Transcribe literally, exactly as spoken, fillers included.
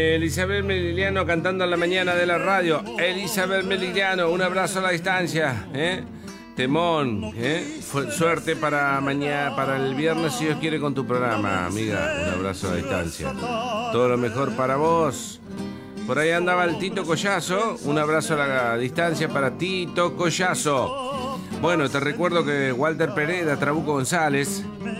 Elizabeth Meligliano cantando en la mañana de la radio. Elizabeth Meligliano, un abrazo a la distancia, ¿eh? Temón, ¿eh? Suerte para mañana, para el viernes, si Dios quiere, con tu programa, amiga. Un abrazo a la distancia. Todo lo mejor para vos. Por ahí andaba el Tito Collazo. Un abrazo a la distancia para Tito Collazo. Bueno, te recuerdo que Walter Pereda, Trabuco González,